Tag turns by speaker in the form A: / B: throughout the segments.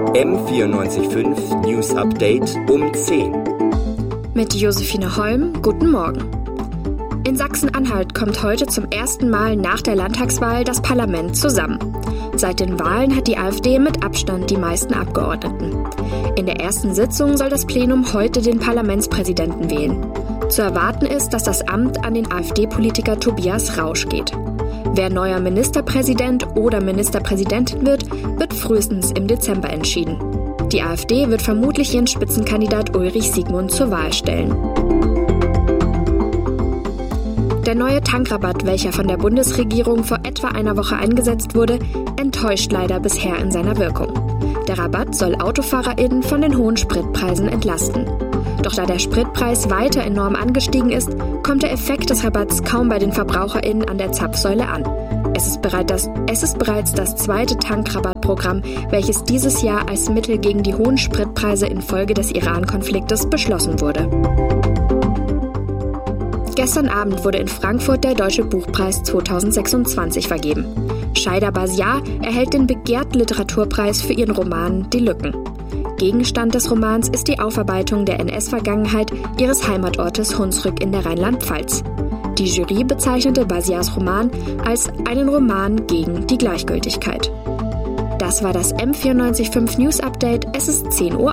A: M94.5 News Update um 10.
B: Mit Josephine Holm, guten Morgen. In Sachsen-Anhalt kommt heute zum ersten Mal nach der Landtagswahl das Parlament zusammen. Seit den Wahlen hat die AfD mit Abstand die meisten Abgeordneten. In der ersten Sitzung soll das Plenum heute den Parlamentspräsidenten wählen. Zu erwarten ist, dass das Amt an den AfD-Politiker Tobias Rausch geht. Wer neuer Ministerpräsident oder Ministerpräsidentin wird frühestens im Dezember entschieden. Die AfD wird vermutlich ihren Spitzenkandidat Ulrich Siegmund zur Wahl stellen. Der neue Tankrabatt, welcher von der Bundesregierung vor etwa einer Woche eingesetzt wurde, enttäuscht leider bisher in seiner Wirkung. Der Rabatt soll AutofahrerInnen von den hohen Spritpreisen entlasten. Doch da der Spritpreis weiter enorm angestiegen ist, kommt der Effekt des Rabatts kaum bei den VerbraucherInnen an der Zapfsäule an. Es ist bereits das zweite Tankrabattprogramm, welches dieses Jahr als Mittel gegen die hohen Spritpreise infolge des Iran-Konfliktes beschlossen wurde. Gestern Abend wurde in Frankfurt der Deutsche Buchpreis 2026 vergeben. Shaida Baziar erhält den begehrten Literaturpreis für ihren Roman Die Lücken. Gegenstand des Romans ist die Aufarbeitung der NS-Vergangenheit ihres Heimatortes Hunsrück in der Rheinland-Pfalz. Die Jury bezeichnete Baziars Roman als einen Roman gegen die Gleichgültigkeit. Das war das M94.5 News Update. Es ist 10:01 Uhr.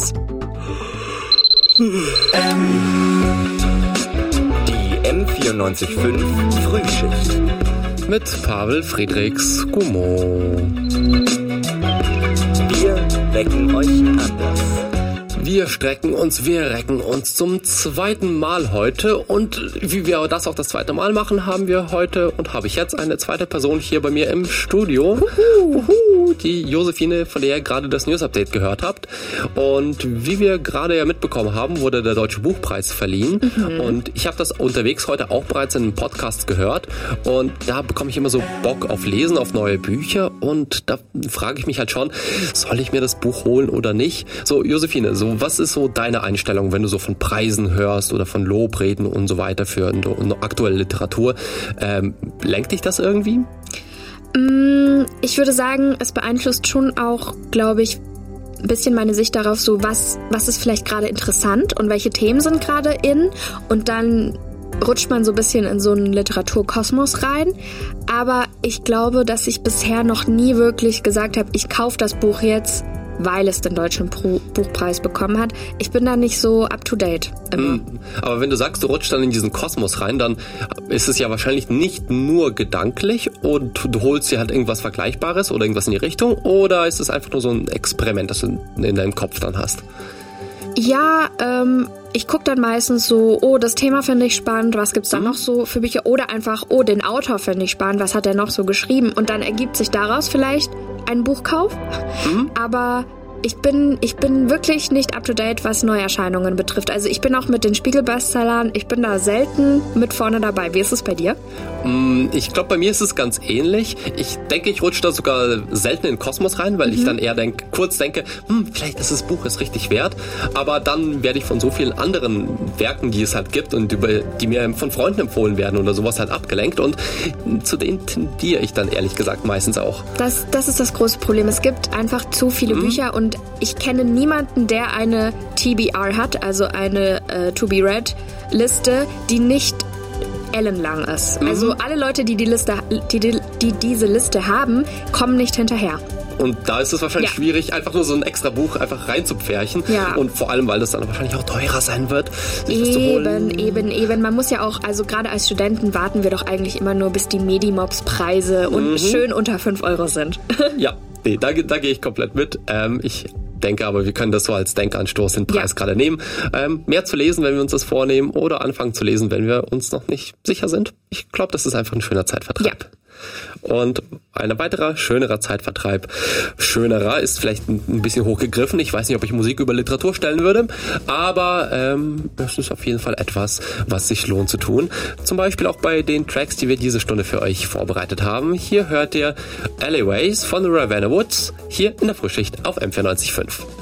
A: Die M94.5 Frühschicht.
C: Mit Pavel Friedrichs Gummo.
A: Wir wecken euch anders.
C: Wir recken uns zum zweiten Mal heute und wie wir das auch das zweite Mal machen, habe ich jetzt eine zweite Person hier bei mir im Studio. Die Josephine, von der ihr gerade das News-Update gehört habt. Und wie wir gerade ja mitbekommen haben, wurde der Deutsche Buchpreis verliehen. Und ich habe das unterwegs heute auch bereits in einem Podcast gehört. Und da bekomme ich immer so Bock auf Lesen, auf neue Bücher. Und da frage ich mich halt schon, soll ich mir das Buch holen oder nicht? So, Josephine, was ist so deine Einstellung, wenn du so von Preisen hörst oder von Lobreden und so weiter für eine aktuelle Literatur? Lenkt dich das irgendwie?
B: Ich würde sagen, es beeinflusst schon auch, glaube ich, ein bisschen meine Sicht darauf, so was ist vielleicht gerade interessant und welche Themen sind gerade in, und dann rutscht man so ein bisschen in so einen Literaturkosmos rein. Aber ich glaube, dass ich bisher noch nie wirklich gesagt habe, ich kaufe das Buch jetzt, weil es den Deutschen Buchpreis bekommen hat. Ich bin da nicht so up-to-date immer.
C: Aber wenn du sagst, du rutschst dann in diesen Kosmos rein, dann ist es ja wahrscheinlich nicht nur gedanklich und du holst dir halt irgendwas Vergleichbares oder irgendwas in die Richtung, oder ist es einfach nur so ein Experiment, das du in deinem Kopf dann hast?
B: Ja, ich gucke dann meistens so, das Thema finde ich spannend, was gibt's da noch so für Bücher? Oder einfach, den Autor finde ich spannend, was hat er noch so geschrieben? Und dann ergibt sich daraus vielleicht ein Buchkauf. Aber ich bin wirklich nicht up-to-date, was Neuerscheinungen betrifft. Also ich bin auch mit den Spiegel-Bestsellern, ich bin da selten mit vorne dabei. Wie ist es bei dir?
C: Ich glaube, bei mir ist es ganz ähnlich. Ich denke, ich rutsche da sogar selten in den Kosmos rein, weil ich dann eher kurz denke, vielleicht ist das Buch richtig wert. Aber dann werde ich von so vielen anderen Werken, die es halt gibt und die mir von Freunden empfohlen werden oder sowas, halt abgelenkt. Und zu denen tendiere ich dann ehrlich gesagt meistens auch.
B: Das ist das große Problem. Es gibt einfach zu viele Bücher und ich kenne niemanden, der eine TBR hat, also eine To-Be-Read-Liste, die nicht ellenlang ist. Also alle Leute, die diese Liste haben, kommen nicht hinterher.
C: Und da ist es wahrscheinlich schwierig, einfach nur so ein extra Buch einfach reinzupferchen. Ja. Und vor allem, weil das dann wahrscheinlich auch teurer sein wird, sich das zu holen. Eben. Man muss ja auch, also gerade als Studenten warten wir doch eigentlich immer nur, bis die Medimobs-Preise und schön unter 5 Euro sind. Ja, da gehe ich komplett mit. Ich denke aber, wir können das so als Denkanstoß den Preis gerade nehmen. Mehr zu lesen, wenn wir uns das vornehmen, oder anfangen zu lesen, wenn wir uns noch nicht sicher sind. Ich glaube, das ist einfach ein schöner Zeitvertreib. Ja. Und ein weiterer, schönerer Zeitvertreib. Schönerer ist vielleicht ein bisschen hochgegriffen. Ich weiß nicht, ob ich Musik über Literatur stellen würde, aber es ist auf jeden Fall etwas, was sich lohnt zu tun. Zum Beispiel auch bei den Tracks, die wir diese Stunde für euch vorbereitet haben. Hier hört ihr Alleyways von The Ravenna Woods, hier in der Frühschicht auf M94.5.